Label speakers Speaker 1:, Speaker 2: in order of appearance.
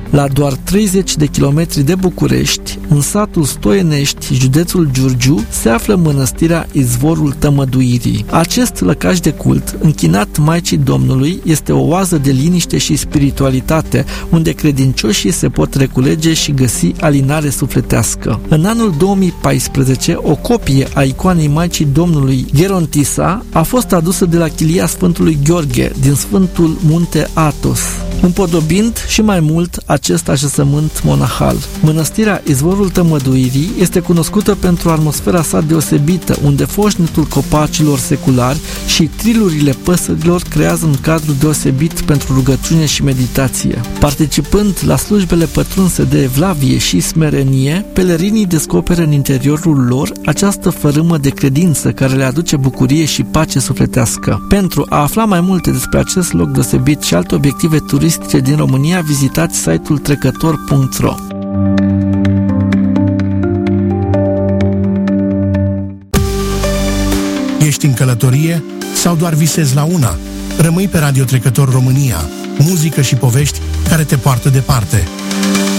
Speaker 1: La doar 30 de kilometri de București, în satul Stoienești, județul Giurgiu, se află mănăstirea Izvorul Tămăduirii. Acest lăcaș de cult, închinat Maicii Domnului, este o oază de liniște și spiritualitate, unde credincioșii se pot reculege și găsi alinare sufletească. În anul 2014, o copie a icoanei Maicii Domnului Gerontisa a fost adusă de la chilia Sfântului Gheorghe, din Sfântul Munte Athos, împodobind și mai mult acest așezământ monahal. Mănăstirea Izvorul Tămăduirii este cunoscută pentru atmosfera sa deosebită, unde foșnetul copacilor seculari și trilurile păsărilor creează un cadru deosebit pentru rugăciune și meditație. Participând la slujbele pătrunse de evlavie și smerenie, pelerinii descoperă în interiorul lor această fărâmă de credință care le aduce bucurie și pace sufletească. Pentru a afla mai multe despre acest loc deosebit și alte obiective turistice din România, vizitați site-ul trecător.ro.
Speaker 2: Ești în călătorie sau doar visezi la una? Rămâi pe Radio Trecător România, muzică și povești care te poartă departe.